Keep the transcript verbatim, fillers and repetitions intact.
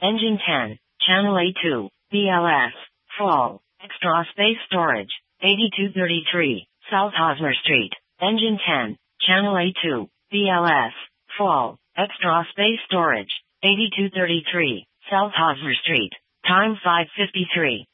Engine ten, Channel A two, B L S, Fall, Extra Space Storage, eighty-two thirty-three, South Hosmer Street. Engine ten, Channel A two, B L S, Fall, Extra Space Storage, eighty-two thirty-three, South Hosmer Street. Time five fifty-three.